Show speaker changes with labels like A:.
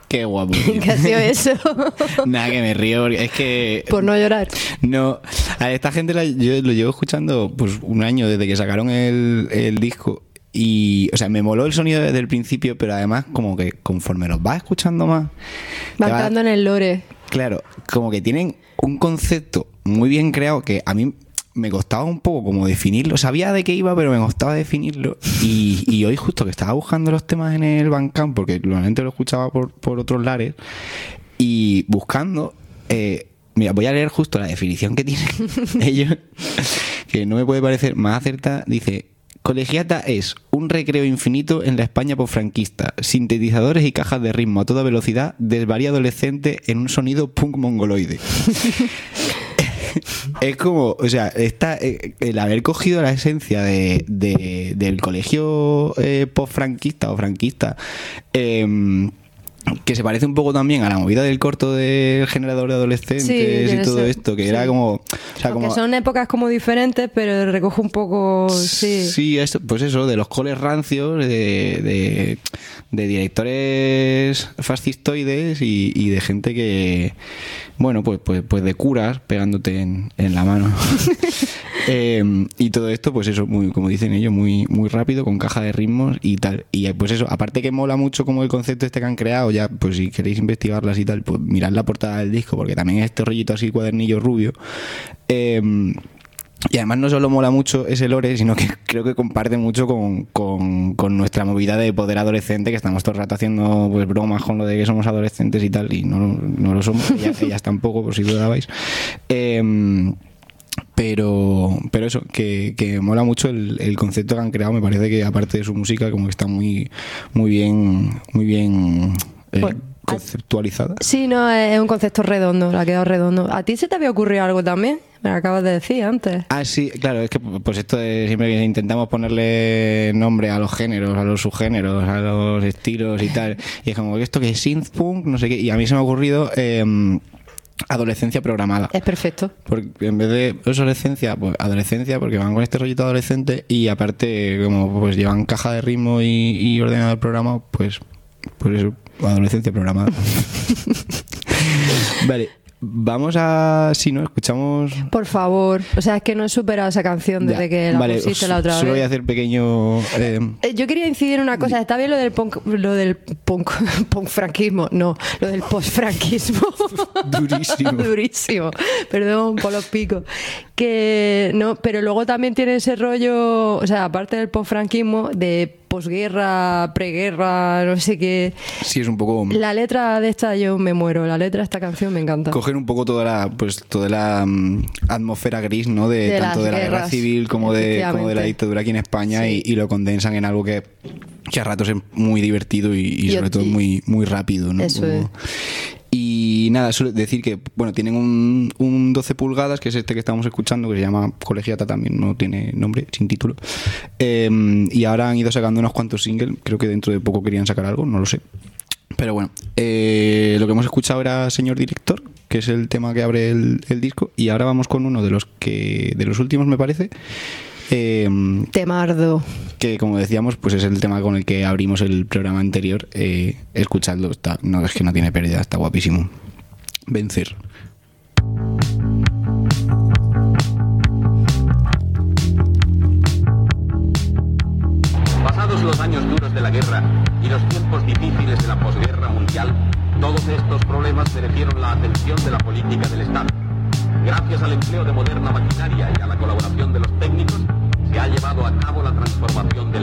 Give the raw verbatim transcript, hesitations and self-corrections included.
A: Qué guapo.
B: ¿Qué ha sido eso?
A: Nada, que me río porque es que...
B: Por no llorar.
A: No, a esta gente la, yo lo llevo escuchando pues un año desde que sacaron el, el disco y, o sea, me moló el sonido desde el principio, pero además como que conforme los vas escuchando más...
B: Va entrando en el lore.
A: Claro, como que tienen un concepto muy bien creado que a mí... me costaba un poco como definirlo. Sabía de qué iba, pero me costaba definirlo. Y, y hoy justo que estaba buscando los temas en el Bandcamp, porque normalmente lo escuchaba por, por otros lares, y buscando... Eh, mira, voy a leer justo la definición que tienen ellos, que no me puede parecer más acertada. Dice... Colegiata es un recreo infinito en la España posfranquista, sintetizadores y cajas de ritmo a toda velocidad, desvaría adolescente en un sonido punk mongoloide. Es como, o sea, está, eh, el haber cogido la esencia de, de, del colegio eh, post-franquista o franquista, eh, que se parece un poco también a la movida del corto del generador de adolescentes sí, y todo ser. Esto, que sí. Era como... O sea,
B: Aunque
A: como,
B: son épocas como diferentes, pero recoge un poco... Sí,
A: sí eso, pues eso, de los coles rancios, de, de, de directores fascistoides y, y de gente que... Bueno, pues, pues, pues de curas pegándote en, en la mano. eh, y todo esto, pues eso, muy, como dicen ellos, muy, muy rápido, con caja de ritmos y tal. Y pues eso, aparte que mola mucho como el concepto este que han creado, ya, pues si queréis investigarlas y tal, pues mirad la portada del disco, porque también es este rollito así, cuadernillo rubio. Eh, y además no solo mola mucho ese lore, sino que creo que comparte mucho con, con, con nuestra movida de poder adolescente, que estamos todo el rato haciendo pues bromas con lo de que somos adolescentes y tal, y no, no lo somos, ellas, ellas tampoco, por si dudabais. Eh, pero pero eso, que, que mola mucho el, el concepto que han creado. Me parece que aparte de su música, como que está muy, muy bien, muy bien eh, bueno, conceptualizada.
B: Sí, no, es un concepto redondo, le ha quedado redondo. ¿A ti se te había ocurrido algo también? Me lo acabas de decir antes.
A: Ah, sí, claro, es que pues esto de siempre que intentamos ponerle nombre a los géneros, a los subgéneros, a los estilos y tal, y es como esto que es synthpunk, no sé qué, y a mí se me ha ocurrido eh, adolescencia programada.
B: Es perfecto.
A: Porque en vez de adolescencia, pues adolescencia, porque van con este rollito adolescente y aparte como pues llevan caja de ritmo y, y ordenador programado, pues pues eso, adolescencia programada. Vale. Vamos a... Si no, escuchamos...
B: Por favor. O sea, es que no he superado esa canción desde ya, que la
A: vale,
B: pusiste la otra
A: solo
B: vez.
A: Solo voy a hacer pequeño... Eh...
B: Yo quería incidir en una cosa. Está bien lo del punk... Lo del punk... Punk franquismo. No, lo del postfranquismo.
A: Durísimo.
B: Durísimo. Perdón por los picos. Que... No, pero luego también tiene ese rollo... O sea, aparte del postfranquismo, de posguerra, preguerra, no sé qué.
A: Sí, es un poco...
B: La letra de esta yo me muero. La letra de esta canción me encanta.
A: Coger un poco toda la pues toda la um, atmósfera gris, ¿no? De, de tanto de la guerra civil como de, como de la dictadura aquí en España, sí. y, y lo condensan en algo que, que a ratos es muy divertido y, y sobre y, todo muy, muy rápido, ¿no?
B: Eso
A: como...
B: es.
A: Y nada, suelo decir que bueno, tienen un, un doce pulgadas, que es este que estamos escuchando, que se llama Colegiata, también no tiene nombre, sin título. Eh, y ahora han ido sacando unos cuantos singles, creo que dentro de poco querían sacar algo, no lo sé. Pero bueno, eh, lo que hemos escuchado era Señor Director, que es el tema que abre el, el disco, y ahora vamos con uno de los que de los últimos, me parece. Eh,
B: Temardo.
A: Que como decíamos, pues es el tema con el que abrimos el programa anterior. Eh, escuchadlo, está, no es que no tiene pérdida, está guapísimo. Vencer.
C: Pasados los años duros de la guerra y los tiempos difíciles de la posguerra mundial, todos estos problemas merecieron la atención de la política del Estado. Gracias al empleo de moderna maquinaria y a la colaboración